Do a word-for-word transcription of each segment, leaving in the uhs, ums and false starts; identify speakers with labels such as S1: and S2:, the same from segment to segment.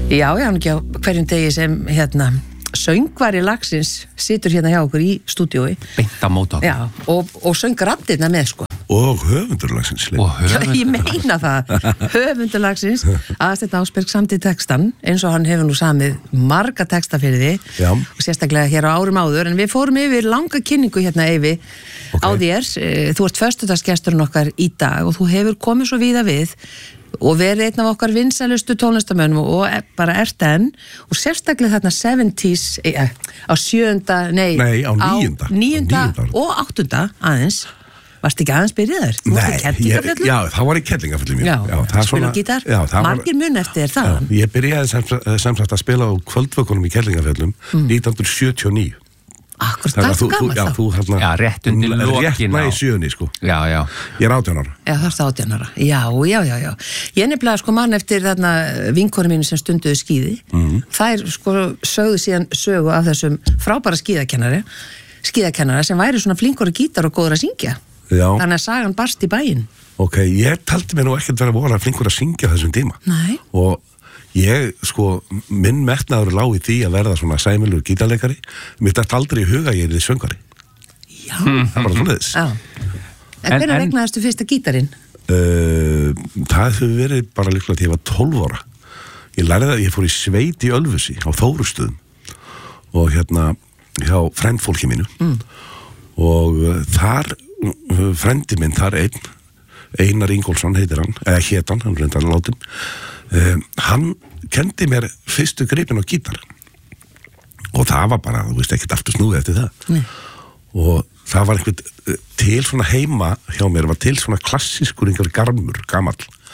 S1: Já, já, hann ekki á hverjum degi sem hérna söngvari lagsins situr hérna hjá okkur í stúdíói.
S2: Beint á móti okkur.
S1: Já, og, og söng raddirna með sko.
S3: Og höfundurlagsins.
S2: Og höfundur.
S1: Já, ég meina það. Höfundurlagsins, Aðalsteinn Ásberg samdi textan, eins og hann hefur nú samið marga texta fyrir því.
S3: Já.
S1: Og sérstaklega hér á árum áður, en við fórum yfir langa kynningu hérna, Eyvi, okay. á þér. Þú ert föstudagsgesturinn okkar í dag og þú hefur komið svo víða við og verið einn af okkar vinsælustu tónlistamönnum og bara ert enn og sérstaklega þarna seventies eh, á sjöunda, nei,
S3: nei á níunda,
S1: á níunda og áttunda aðeins, varst ekki aðeins byrjaður?
S3: Nei, ég, já, það var í Kerlingafjöllum
S1: Já, já spila gítar, margir mun eftir það
S3: já, ég byrjaði sem, sem sagt að spila á kvöldvökunum í Kerlingafjöllum mm. nítján hundruð sjötíu og níu
S1: Akkur, það er þú gaman
S3: þá? Já, þú hérna
S2: Já, rétt undir lokin
S3: Rétt næ í sjöunni, sko
S2: Já, já
S3: Ég er átján ára
S1: Já, það er átján ára Já, já, já, já Ég nefnilega sko mann eftir þarna vinkonu mínu sem stunduðu skíði mm. Það er sko sögðu síðan sögu af þessum frábæra skíðakennari skíðakennara sem væri svona flinkur að gítar og góður að syngja
S3: Já
S1: Þannig að sagan barst í bæinn
S3: Ok, ég taldi mig nú ekkert vera voru að flinkur að syngja þessum tíma
S1: Nei
S3: Og ég, sko, minn metnaður lá í því að verða svona sæmilegur gítarleikari. Mér dætt aldrei í huga ég er því söngari.
S1: Já.
S3: Það var bara svoleiðis.
S1: Já. En hvernig regnaðistu fyrsta gítarinn?
S3: Uh, það hefur verið bara líklega til ég var tólf ára. Ég lærði að ég fór í sveit í Ölfusi á Þórustöðum og hérna hjá frændfólki mínu. Mm. Og uh, þar, uh, frændi minn, þar einn, Einar Ingólfsson heitir hann, eða hét hann, hann reyndar látin. Um, hann kendi mér fyrstu gripin á gítar og það var bara, þú veist, ekkert aftur snúið eftir það Nei. Og það var einhvern til svona heima hjá mér, var til svona klassískur einhver garmur, gamall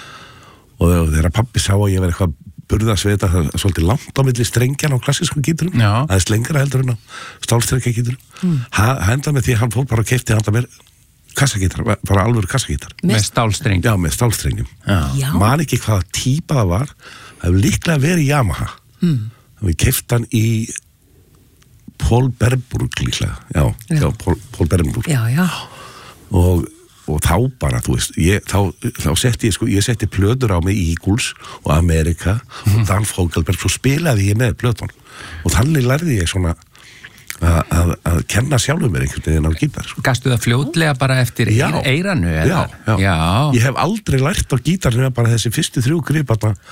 S3: og þegar pappi sá að ég var eitthvað burðasveita, það er svolítið langt á milli strengjan á klassísku gíturum aðeins lengra heldur en á stálstrengja gíturum mm. hann hendaði með því að hann fór bara að keypti handa mér kassagítar, bara alvöru kassagítar
S2: með stálstreng
S3: já, með stálstrengjum
S1: já.
S3: Man ekki hvaða típa það var það hefur líklega verið Yamaha mm. við keypt hann í Paul Berburg líklega já, já. já Paul, Paul Berburg
S1: já, já.
S3: Og, og þá bara, þú veist ég, þá, þá setti ég, sko, ég setti plötur á mig Eagles og America mm. og Dan Fogelberg, svo spilaði ég með plötun og þannig lærði ég svona Að, að, að kenna sjálfum mér einhvern veginn á gítar sko.
S2: Gastu það fljótlega bara eftir já, eiranu?
S3: Já, já.
S2: já,
S3: ég hef aldrei lært á gítar nema bara þessi fyrstu þrjú grip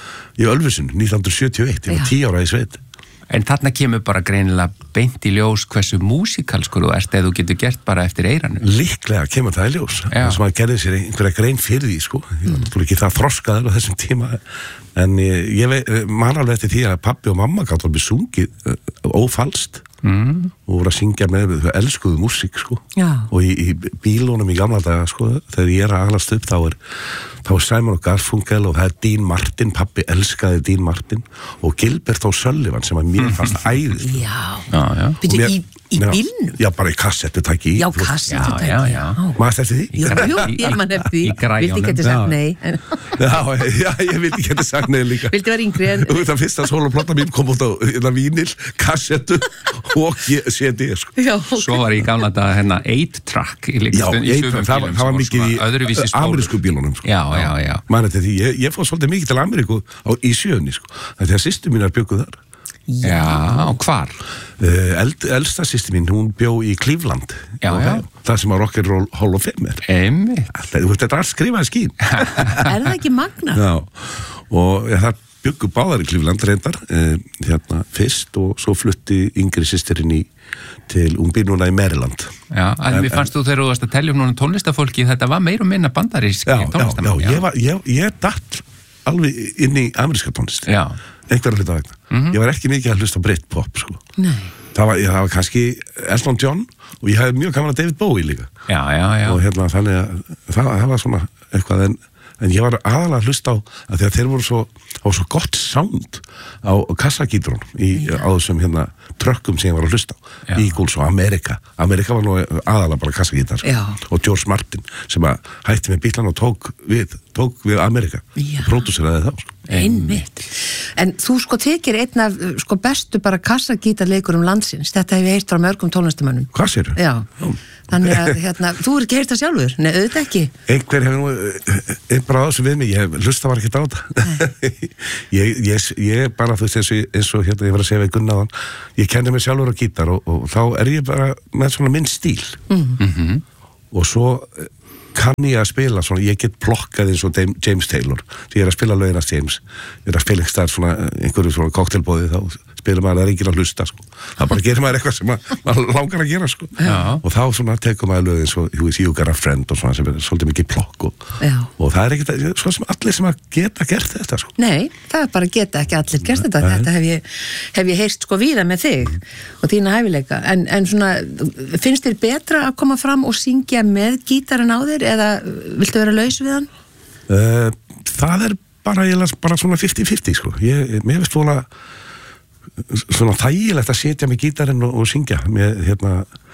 S3: í Ölfusun nítján hundruð sjötíu og eitt, ég var tíu ára í sveit
S2: En þarna kemur bara greinilega beint í ljós hversu músikalskur þú ert eða þú getur gert bara eftir eiranu
S3: Líklega kemur það í ljós það sem að gerði sér einhverja grein fyrir því sko. Ég var náttúrulega ekki það þroskaður á þessum tíma en ég, ég man alveg eftir því að pappi og mamma gátt alveg sungið uh, ófalskt Mm. og voru að syngja með þau elskuðu músík sko. og í, í bílunum í gamla daga sko, þegar ég er að aðlast upp þá er, þá er Simon og Garfunkel og það er Dean Martin, pappi elskaði Dean Martin og Gilbert O'Sullivan sem að mér fannst æðist
S1: já,
S2: já, já.
S1: Byrju,
S3: mér,
S1: í, í
S3: já,
S1: bílnum?
S3: Já, bara í kassettutæki
S1: Já, kassettutæki
S2: Já, já, já
S3: Maður eftir því?
S1: Jú, jú, ég man eftir því
S2: Í græjunum
S1: Vildi ekki sagt nei en...
S3: Já, já, ég vildi ekki sagt nei líka
S1: Vildi vera yngri en
S3: Það fyrsta soloplata mín kom út á vínil, kassettu og C D sko.
S1: Já, okay.
S2: Svo var ég í gamla daga hérna eight track í
S3: Já, eight track, það, það var mikið í amerísku bílunum sko.
S2: Já, já, já
S3: Man eftir því, ég, ég fór svolítið mikið til Ameríku á, í sjöunni sko. Þegar systur mínar bjögguð þar
S2: Já, og hvar?
S3: Uh, eld, elsta systir mín, hún bjó í Cleveland
S2: Já, já
S3: Það sem að Rock and Roll Hall of Fame er
S2: Einmitt
S3: Þú veist, þetta er allt skrifað skín
S1: Er það ekki magna?
S3: Já, og ja, það byggu báðar í Cleveland reyndar uh, hérna fyrst og svo flutti yngri systirinn í til, hún býr núna í Maryland
S2: Já, en mér fannst þú þegar þú varst að telja um núna tónlistafólki þetta var meir og minna bandarísk tónlistamann
S3: Já, já, já, ég var, ég, ég datt alveg inn í ameríska tónlist
S2: Já
S3: einhverja hluta vegna. Mm-hmm. Ég var ekki mikið að hlusta á Britpop, sko.
S1: Nei.
S3: Það var, það var kannski Elton John og ég hafði mjög gaman að David Bowie líka.
S2: Já, já, já.
S3: Og hérna þannig að það, það var svona eitthvað en, en ég var aðalega að hlusta á að því að þeir voru svo, á svo gott sound á kassagítrunum í, á þessum hérna trökkum sem ég var að hlusta á. Já. Eagles og America. America var nú aðalega bara kassagítar. Sko. Og George Martin sem að hætti með bílan og tók við, tók við America. Já. Og pródúseraði þá, sko.
S1: Einmitt. En þú sko tekir einn af sko bestu bara kassagítarleikurum landsins, þetta hef ég heyrt frá mörgum tónlistamönnum.
S3: Hvað séru?
S1: Já, þannig að hérna, þú er ekki heyrt það sjálfur, nei, auðvitað ekki.
S3: Einhver hefur nú, einn bara á þessu við mig, ég hlusta var ekki á þetta. ég, ég, ég bara, þú veist, eins og, eins og hérna, ég var að segja við Gunnaðan, ég kenni mig sjálfur á gítar og, og þá er ég bara með svona minn stíl. Mm-hmm. Og svo kann ég að spila svona, ég get plokkað eins og James Taylor, því ég er að spila löginast James, ég er að spila einhver stað svona, einhverju svona koktelbóði, þá spila maður að ríkir að hlusta, sko. Það bara gerir maður eitthvað sem maður, maður langar að gera, sko. Já. Og þá svona tekur maður lögin svo, you, you got a friend og svona sem er svolítið mikið plokk og, og það er ekkert, svona sem allir sem að geta gert þetta, sko.
S1: Nei, það er bara geta ekki allir gert þetta, Nei. Þetta hef ég, hef ég heyrt sko víða með þig mm. og þína hæfileika, en, en svona, finnst þér betra að koma fram og syngja með gítarinn á þér eða viltu vera laus við hann?
S3: Uh, það er bara, ég las bara svona fifty fifty, sko. Ég, mér veist svona svona þægilegt að setja með gítarinn og, og syngja með, hérna,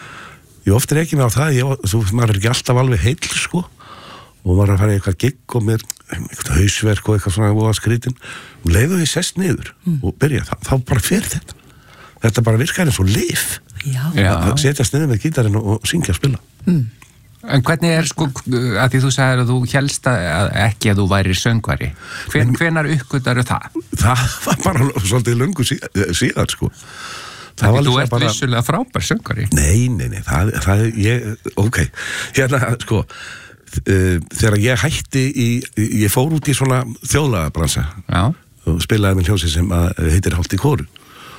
S3: ég oftir ekki með á það ég, þú, maður er ekki alltaf alveg heill, sko og maður er að fara í eitthvað gigg og mér eitthvað hausverk og eitthvað svona voða skrítin og leiðu því sest niður mm. og byrja, þá, þá bara fer þetta þetta bara virkar eins og lyf að setjast niður með gítarinn og, og syngja og spila
S2: mm. En hvernig er sko, að því þú sagðir að þú hélst að ekki að þú væri söngvari Hven, hvenar uppgötaru það?
S3: Það var bara svolítið löngu síðan, síðan sko
S2: Það var þú ert bara... vissulega frábær söngvari
S3: Nei, nei, nei, það, það ég, ok, hérna sko uh, þegar ég hætti í, ég fór út í svona þjóðlagabransa og spilaði með hljómsveit sem að heitir Holt í kóru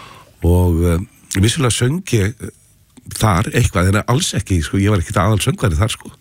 S3: og uh, vissulega söng ég þar eitthvað, en alls ekki, sko, ég var ekki aðal söngvari þar, sko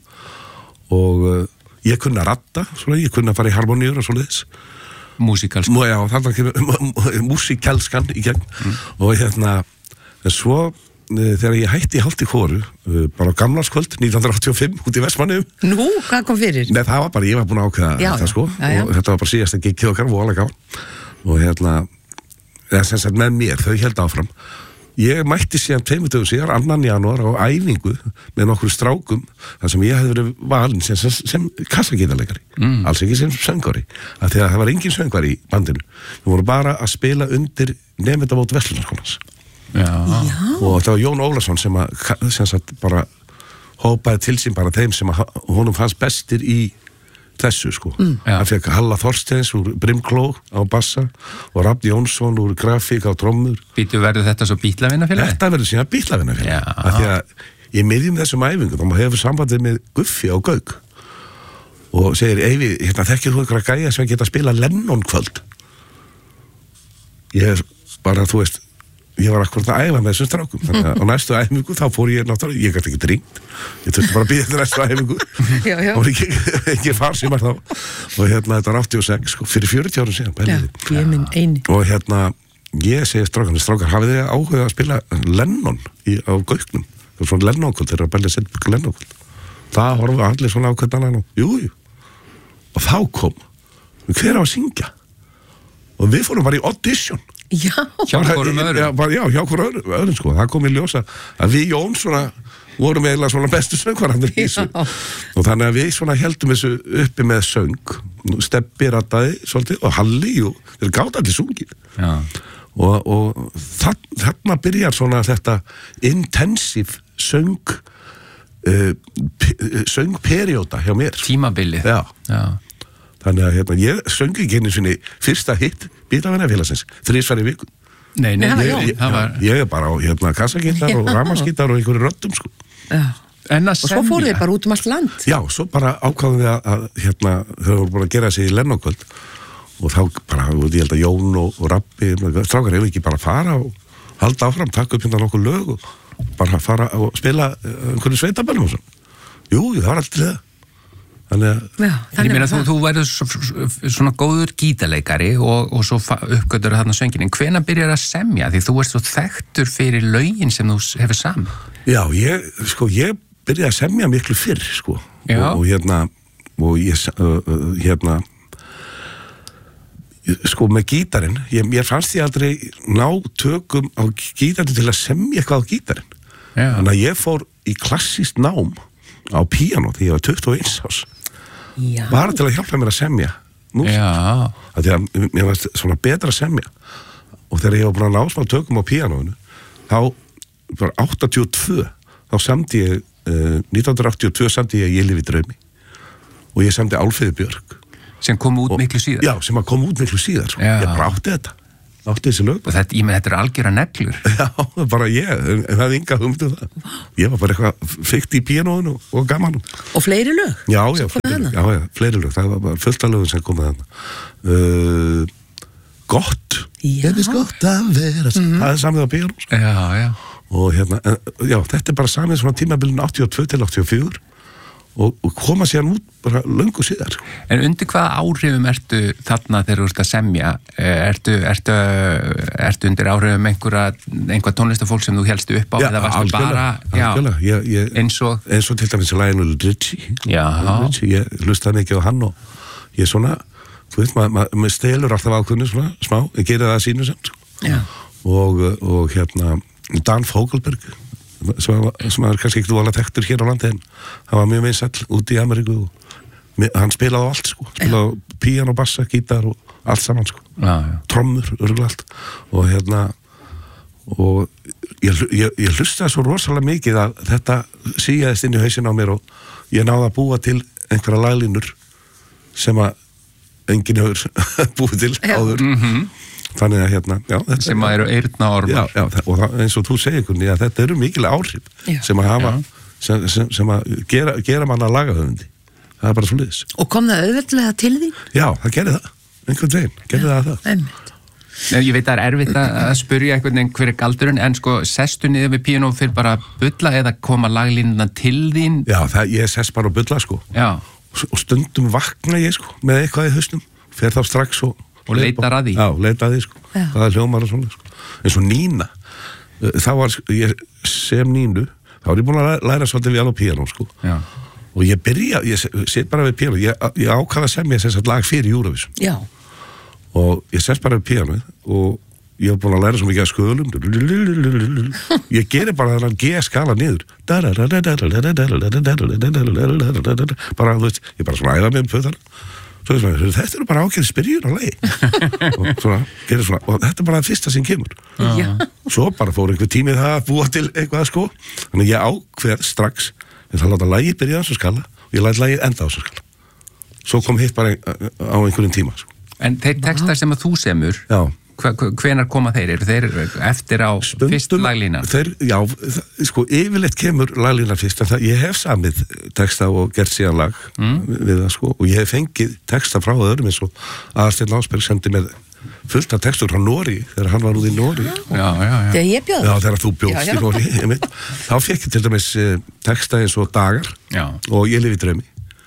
S3: og uh, ég kunni að ratta, svona, ég kunni að fara í harmoníur og svoleiðis
S2: Músíkalskan
S3: Já, það var ekki músíkalskan í gegn mm. og hérna, en svo uh, þegar ég hætti í Holt í kóru uh, bara á gamlarskvöld, nítján hundruð áttatíu og fimm út í Vestmannaeyjum.
S1: Nú, hvað kom fyrir?
S3: Nei, það var bara, ég var búin að ákveða já, það, sko já, já. Og þetta var bara síðasta giggið okkar, voðalega gaman og hérna, eða sem sagt með mér, þau héldu áfram Ég mætti síðan tveimur dögum síðar, annan janúar á æfingu með nokkur strákum þar sem ég hefði verið valinn sem, sem, sem kassagítarleikari, mm. alls ekki sem söngvari, af því að það var engin söngvari í bandinu. Við vorum bara að spila undir nemendamót Verslunarskólans. Já. Og það var Jón Ólafsson sem að, sem sagt bara hópaði til sín bara þeim sem að honum fannst bestir í þessu, sko. Mm. Hann fekk Halla Þorsteins úr Brimkló á bassa og Rafn Jónsson úr grafík á trommur.
S2: Býtu verður þetta svo bítlavinnafélagi?
S3: Þetta verður síðan bítlavinnafélagi. Af því að ég miðjum þessum æfingum, þá hefur sambandið með Guffi á Gauk og segir, Eyvi, hérna þekkir þú einhverja gæja sem geta að spila Lennon kvöld? Ég er bara, þú veist, ég var akkurat að æfa með þessum strákum þannig að á næstu æfingu þá fór ég náttúrulega ég gæti ekki dringt, ég þurfti bara að býða þetta næstu æfingu og ekki, ekki farsímar þá og hérna þetta var áttatíu og sex sko, fyrir fjörutíu árum síðan
S1: já, ég minn eini
S3: og hérna ég segi strákarnir, strákar hafið þið áhuga að spila Lennon í, á Gauknum svona Lennon-kvöld, þeir eru að bælja setja Lennon-kvöld það horfum við allir svona á hvern annan og jú, jú og þá kom, hver á að syngja og við fórum bara í audition
S1: Já,
S2: hjá hverjum öðrum
S3: Já, bara, já, hjá hverjum öðrum, sko það kom í ljósa að við Jón svona vorum eiginlega svona bestu söngvarandir í þessu og þannig að við svona heldum þessu uppi með söng Stebbi rattaði svolítið og Halli og þeir gátt allir sungið og, og þann, þarna byrjar svona þetta intensiv söng uh, söngperióda hjá mér
S2: tímabilið
S3: já.
S2: Já.
S3: Þannig að hérna, ég söngi ekki einu sinni fyrsta hitt Bítlavinnafélagsins, þrisvar í viku.
S2: Nei, nei,
S3: ég, ég, já, var... ég er bara á hérna, kassagítar og rafmagnsgítar og einhverju röddum, sko.
S1: Já. Og svo fór þið bara út um allt land.
S3: Já, svo bara ákváðum við að, að hérna, þau voru bara að gera þessi í Lennon-kvöld og þá bara, ég held að Jón og, og Rabbi, strákar hefur ekki bara fara og halda áfram, taka upp hérna nokkuð lög og bara fara og spila einhverju sveitaböllum og svo. Jú, það var alltaf það. Þannig að...
S1: Já, þannig
S2: ég meina, þú, þú værið svo, svona góður gítarleikari og, og svo uppgötur þarna söngin, en hvenær byrjar að semja? Því þú ert svo þekktur fyrir lögin sem þú hefur saman.
S3: Já, ég, sko, ég byrjaði að semja miklu fyrr, sko. Og, og hérna, og ég, uh, hérna, sko, með gítarinn, ég, ég fannst ég aldrei ná tökum á gítarinn til að semja eitthvað á gítarinn. Já. Þannig að ég fór í klassískt nám á píanó því ég var tuttugu og eins árs. Já. Bara til að hjálpa mér að semja músík.
S2: Já.
S3: Það er að mér varst svona betra að semja og þegar ég var búin að ná smá tökum á píanóinu þá var áttatíu og tvö þá samdi ég uh, nítján hundruð áttatíu og tvö samdi ég Ég lifi draumi og ég samdi Álfheiði Björk
S2: sem kom út og, miklu síðar
S3: já, sem að kom út miklu síðar sko. Ég bara átti þetta átti þessi lög
S2: og þetta, ég með þetta er algjöra neglur
S3: já, bara ég, en það er enga hugmyndu það ég var bara eitthvað fyrkt í píanóinu og, og gaman
S1: og fleiri lög
S3: já, já, fleiri, já, já, fleiri lög það var bara fullt af lögum sem komið þarna uh, gott
S1: já.
S3: Þetta er gott að vera mm-hmm. það er samið á píanó sko.
S2: já, já
S3: og hérna, já, þetta er bara samið svona tímabilin áttatíu og tvö til áttatíu og fjögur og, og koma síðan út bara löngu síðar.
S2: En undir hvaða áhrifum ertu þarna þegar þú ert að semja? Ertu, ertu, ertu undir áhrifum einhverja, einhver tónlistafólk sem þú helstu upp á
S3: já,
S2: eða varstu bara já,
S3: ég, ég,
S2: eins og
S3: eins og til dæmis Lionel Richie Richie, ég hlustaði mikið á hann og ég svona, þú veist, maður ma, ma stelur alltaf ákveðinu svona, smá, ég geri það að sínu samt og, og hérna Dan Fogelberg sem er kannski ekki alveg þekktur hér á landi en hann var mjög vinsæll út í Ameríku og hann spilaði á allt sko spilaði á píanó, bassa, gítar og allt saman sko
S2: já, já.
S3: trommur, örgulega allt og hérna og ég, ég, ég hlustaði svo rosalega mikið að þetta síjaðist inn í hausin á mér og ég náði að búa til einhverja laglínur sem að enginn hefur búið til áður
S2: mm-hmm.
S3: þannig að hérna já,
S2: sem að eru eyrnaormar
S3: já, já, og það, eins og þú segir kunni að þetta eru mikilega áhrif já. sem að hafa sem, sem, sem að gera, gera manna lagahöfundi það er bara svo liðis
S1: og kom það auðveldlega til þín?
S3: Já, það gerði það, einhvern veginn gerði það að það
S2: Nei, ég veit að það er erfitt að spyrja einhvern veginn hver er galdurinn en sko sestu niður við píanó fyrir bara að bulla eða koma laglínuna til þín
S3: Já, það, ég sest bara að bulla sko
S2: já.
S3: og stundum vakna ég sko með eitthvað í hausnum fer þá strax og
S2: og leitar að því
S3: já, leitar að því sko, já. það er hljómar og svona sko. eins og Nína þá var ég sem Nínu þá var ég búin að læra svolítið við alveg píanó sko
S2: já.
S3: og ég byrja, ég set bara við píanó ég, ég ákvaða sem ég sett lag fyrir Eurovision
S1: já.
S3: og ég sett bara við píanó og ég hef búin að læra svo mikið að skölum ég gerir bara þennan G-skala niður bara, þú veist, ég bara svona æða með um föðar Svo, þetta eru bara ákveðið spyrjun á lagi og, svona, svona, og þetta er bara það fyrsta sem kemur
S1: Já.
S3: svo bara fór einhver tímið það að búa til eitthvað sko þannig ég ákveð strax ég ætla að láta lagið byrja á þessu skala og ég læt lagið enda á þessu skala svo kom hitt bara á einhverjum tíma sko.
S2: En þeir textar sem að þú semur
S3: Já.
S2: hvenar koma þeir? Eru þeir eftir á Stundum, fyrst laglína?
S3: Þeir, já, það, sko, yfirleitt kemur laglína fyrst, en það, ég hef samið texta og gert síðan lag mm. við það, sko, og ég hef fengið texta frá öðrum eins og Aðarsteinn Lásberg sendi með fullt af textur frá Nóri, þegar hann var út í Nóri.
S2: Já, já, já.
S1: Þegar ég bjóð?
S3: Já, þegar þú bjóðst í Nóri, ég mynd. Þá fekk ég til dæmis texta eins og Dagar
S2: já.
S3: Og Ég lifi draumi.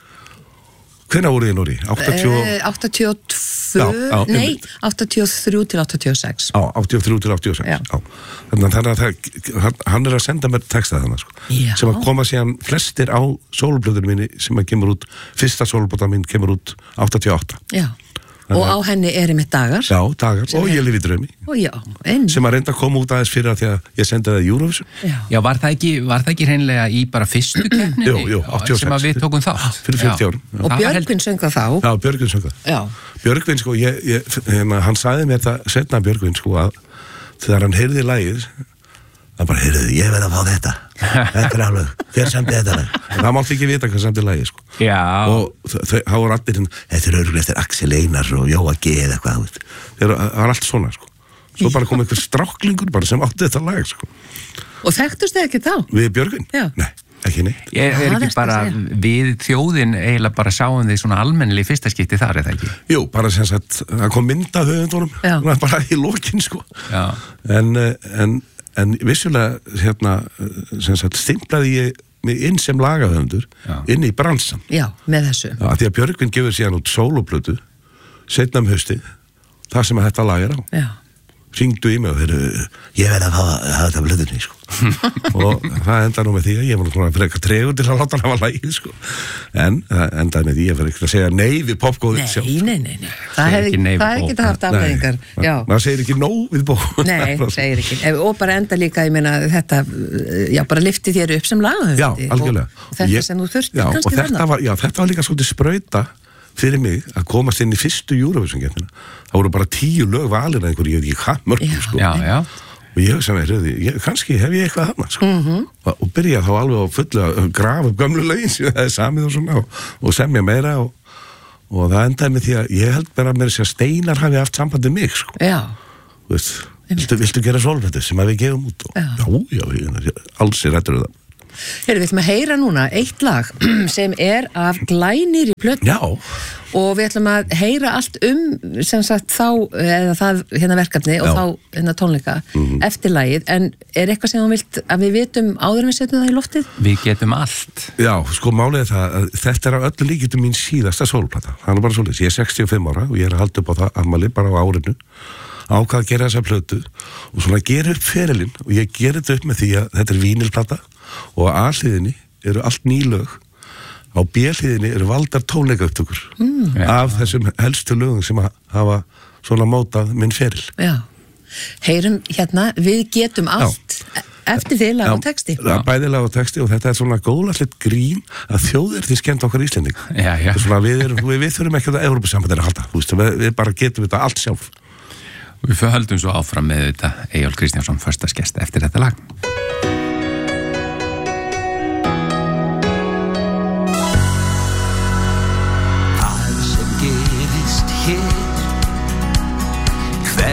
S3: Hvenær voruð þið í Nóri?
S1: áttatíu og tvö Já, já, nei, áttatíu og þrjú til áttatíu og sex
S3: Já, áttatíu og þrjú til áttatíu og sex Já. Já. Þannig að það, hann er að senda mér texta þannig sko. sem að koma síðan flestir á sólblöðunum minni sem að kemur út fyrsta sólblöða mín kemur út áttatíu og átta
S1: Já, og á henni er einmitt Dagar
S3: Já, Dagar og Ég lifi draumi
S1: já,
S3: sem að reynda að koma út aðeins fyrir að því að ég sendi það í Eurovision
S2: Já, já var það ekki, var það ekki hreinlega í bara fyrstu keppninni
S3: Jú, jú, áttatíu og sex
S2: sem að við tókum þátt
S3: fyrir fimmtíu árum
S1: já. Og Björgvin söng það þá
S3: Já, Björgvin söng það Björgvin sko, ég, ég, hérna, hann sagði mér það setna Björgvin sko að þegar hann heyrði lagið hann bara heyrði, ég verð að fá þetta þetta er alveg, hver samdi þetta lag það mátti ekki vita hvað samdi lagið sko
S2: Já.
S3: og þá var allir hérna, þetta er örgulega eftir Axel Einar og Jóa G eða eitthvað, það var allt svona sko svo bara kom einhver stráklingur bara sem átti þetta lag sko
S1: Og þekktust þið ekki þá?
S3: Við Björgvin?
S1: Já.
S3: Nei, ekki neitt
S2: Ég er ekki bara, við þjóðin eiginlega bara sáum þið svona almennilega í fyrsta skipti þar, eða ekki?
S3: Jú, bara sem sagt, það kom mynd af höfundunum bara í lokin sko
S2: Já.
S3: en, en En vissulega, hérna, sem sagt, stimplaði ég mig inn sem lagahöfundur, inn í bransan.
S1: Já, með þessu.
S3: Já, því að Björgvin gefur síðan út sóloplötu, seinna um haustið, þar sem að þetta lag er á.
S1: Já.
S3: Hringdu í mig og þeir ég verði að hafa, hafa þetta blöðunni, sko. og það enda nú með því að ég var svona frekar tregur til að láta hann hafa lagið, sko. En það endaði með því að fyrir ekki að segja nei við popgóðið sjálf.
S1: Nei, nei, nei, nei. Það hefði hef ekki haft afleiðingar.
S3: Það segir ekki nóg við popgóðið.
S1: Nei, segir ekki. Og bara enda líka, ég meina, þetta, já, bara lyfti þér upp sem lagahöfundi.
S3: Já, algjörlega.
S1: Og, og þetta ég, sem þú þurfti
S3: já,
S1: kannski
S3: þetta var, já, þetta var líka svolítið sprauta fyrir mig að komast inn í fyrstu Eurovision-keppnina. Það voru bara tíu lög valin að einhverju, ég veit ekki hvað mörgum, sko.
S2: Já, já.
S3: Og ég hugsa með hrjöði, kannski hef ég eitthvað þarna, sko. Mm-hmm. Og, og byrja þá alveg á fullu að grafa upp gömlu lögin sem það er samið og svona og, og semja meira og, og það endaði með því að ég held bara að mér að Steinar hafi haft sambandi mig, sko.
S1: Já.
S3: Þú veist, viltu, viltu gera svolítið sem að við gefum út og já, já, já alls er rættur það.
S1: Heyrðu, við ætlum að heyra núna eitt lag sem er af glænýrri plötu.
S3: Já.
S1: Og við ætlum að heyra allt um sem sagt þá, eða það hérna verkefni og
S3: já.
S1: þá hérna tónleika mm-hmm. eftir lagið, en er eitthvað sem þú vilt að við vitum áður en við setjum það í loftið?
S2: Við getum allt.
S3: Já, sko málið er það að þetta er á öllu líkitum mín síðasta sólplata. Það er bara svolítið, ég er sextíu og fimm ára og ég er að halda upp á það afmæli bara á árinu, ákvað að gera þessa plötu og svona gera upp ferilinn og ég gera þetta upp með því að þetta er vínilplata og á A-hliðinni eru allt nýlög, á B-hliðinni eru valdar tónleikaupptökur mm. af þessum helstu lögum sem að hafa svona mótað minn feril.
S1: Já, heyrum hérna, við getum allt Já. Eftir því lag og texti.
S3: Já, bæði lag og texti og þetta er svona góðlegt grín að þjóðir því skemmt okkar Íslending.
S2: Já, já.
S3: Svona, við, erum, við, við þurfum ekki að Evrópusambandið að halda, veist, við, við bara getum þetta allt sjálf.
S2: Við höldum svo áfram með þetta Eyjólf Kristjánsson, föstaskest eftir þetta lag.